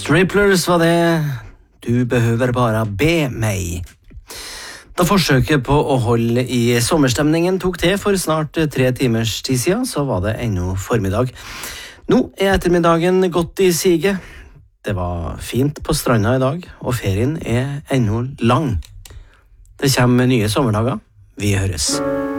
Striplers var det. Du behøver bare be meg. Da forsøket på å holde i sommerstemningen tok til for snart 3 timers tid siden, så var det ennå formiddag. Nå er ettermiddagen gått i sige. Det var fint på stranda i dag, og ferien er ennå lang. Det kommer nye sommerdager. Vi høres.